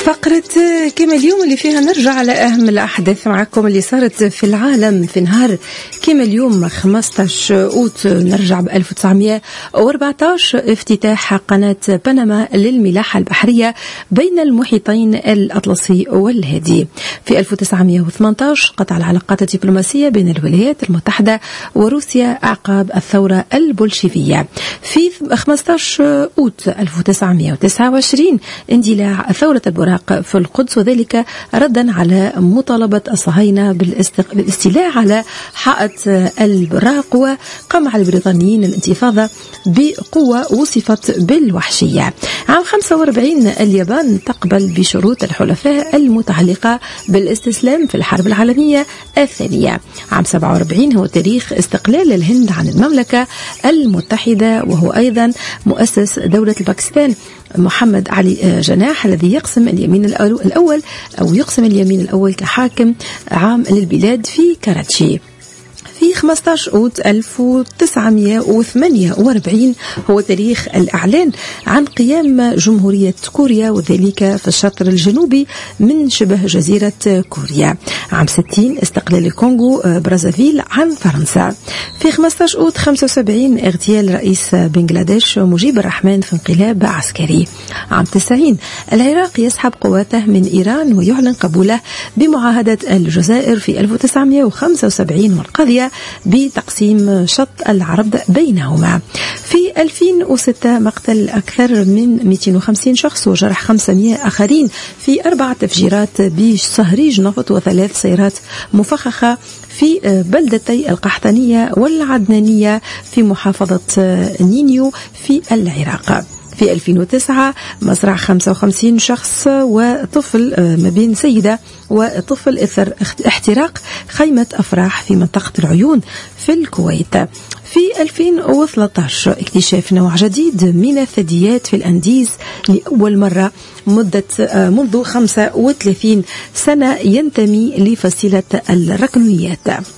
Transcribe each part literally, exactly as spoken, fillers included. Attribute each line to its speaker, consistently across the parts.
Speaker 1: فقرة كما اليوم اللي فيها نرجع على أهم الأحداث معكم اللي صارت في العالم في نهار كما اليوم خمسة عشر أوت. نرجع ب ألف وتسعمائة وأربعة عشر افتتاح قناة بنما للملاحة البحرية بين المحيطين الأطلسي والهادي. في ألف وتسعمائة وثمانية عشر قطع العلاقات الدبلوماسية بين الولايات المتحدة وروسيا عقب الثورة البولشيفية. في خمسة عشر أوت ألف وتسعمائة وتسعة وعشرين اندلاع ثورة البراق في القدس، وذلك ردا على مطالبة الصهاينة بالاستيلاء على حائط البراق، وقام على البريطانيين الانتفاضة بقوة وصفت بالوحشية. عام خمسة وأربعين اليابان تقبل بشروط الحلفاء المتعلقة بالاستسلام في الحرب العالمية الثانية. عام سبعة وأربعين هو تاريخ استقلال الهند عن المملكة المتحدة، وهو أيضا مؤسس دولة باكستان محمد علي جناح الذي يقسم اليمين الأول أو يقسم اليمين الأول كحاكم عام للبلاد في كراتشي. في خمسة عشر أوت ألف وتسعمائة وثمانية وأربعين هو تاريخ الإعلان عن قيام جمهورية كوريا، وذلك في الشطر الجنوبي من شبه جزيرة كوريا. عام ستين استقلال الكونغو برازافيل عن فرنسا. في خمسة عشر أوت خمسة وسبعين اغتيال رئيس بنغلاديش مجيب الرحمن في انقلاب عسكري. عام تسعين العراق يسحب قواته من إيران ويعلن قبوله بمعاهدة الجزائر في ألف وتسعمائة وخمسة وسبعين والقضية بتقسيم شط العرب بينهما. في ألفين وستة مقتل أكثر من مئتين وخمسين شخص وجرح خمسمائة آخرين في أربع تفجيرات بصهريج نفط وثلاث سيارات مفخخة في بلدتي القحطانية والعدنانية في محافظة نينيو في العراق. في ألفين وتسعة مصرع خمسة وخمسين شخص وطفل ما بين سيدة وطفل إثر احتراق خيمة أفراح في منطقة العيون في الكويت. في ألفين وثلاثة عشر اكتشاف نوع جديد من الثدييات في الأنديز لأول مرة مدة منذ خمسة وثلاثين سنة ينتمي لفصيلة الركنيات.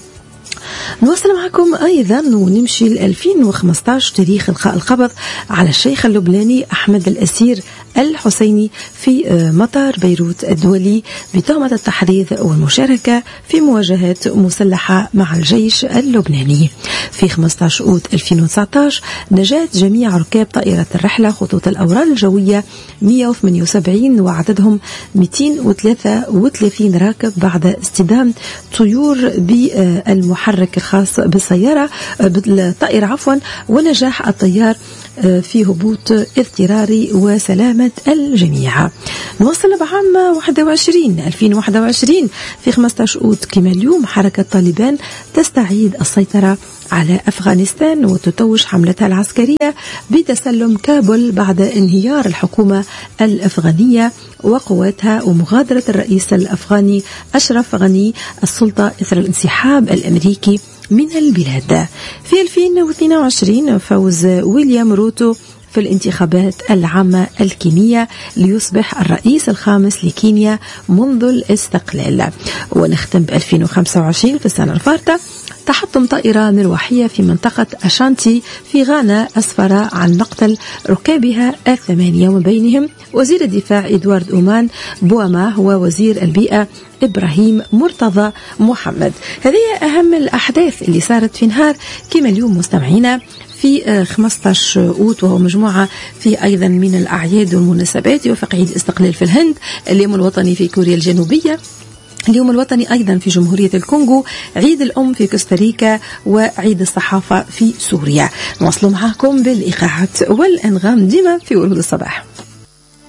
Speaker 1: نواصل معكم أيضا ونمشي ل ألفين وخمسة عشر تاريخ إلقاء القبض على الشيخ اللبناني أحمد الأسير الحسيني في مطار بيروت الدولي بتهمة التحريض والمشاركة في مواجهات مسلحة مع الجيش اللبناني. في خمسة عشر أوت ألفين وتسعة عشر نجاة جميع ركاب طائرة الرحلة خطوط الأورال الجوية مئة وثمانية وسبعين وعددهم مئتين وثلاثة وثلاثين راكب بعد اصطدام طيور بالمحرك الخاص بالسيارة بالطائرة عفوا ونجاح الطيار في هبوط اضطراري وسلامة الجميع. نوصل بعام واحد وعشرين ألفين وواحد وعشرين في خمسة عشر أوت كما اليوم حركة طالبان تستعيد السيطرة على أفغانستان وتتوج حملتها العسكرية بتسلم كابول بعد انهيار الحكومة الأفغانية وقواتها ومغادرة الرئيس الأفغاني أشرف غني السلطة إثر الانسحاب الأمريكي من البلاد. في ألفين واثنين وعشرين فوز ويليام روتو في الانتخابات العامة الكينية ليصبح الرئيس الخامس لكينيا منذ الاستقلال. ونختم ب ألفين وخمسة وعشرين في السنة الفارطة تحطم طائرة مروحية في منطقة أشانتي في غانا أسفر عن مقتل ركابها الثمانية ومن بينهم وزير الدفاع إدوارد أومان بوما ووزير البيئة إبراهيم مرتضى محمد. هذه أهم الأحداث اللي صارت في نهار كما اليوم مستمعينا في خمسة عشر أوت، وهو مجموعة في أيضا من الأعياد والمناسبات. يوافق عيد الاستقلال في الهند، اليوم الوطني في كوريا الجنوبية، اليوم الوطني أيضا في جمهورية الكونغو، عيد الأم في كوستاريكا، وعيد الصحافة في سوريا. نواصل معكم بالإيقاعات والأنغام ديما في ورود الصباح.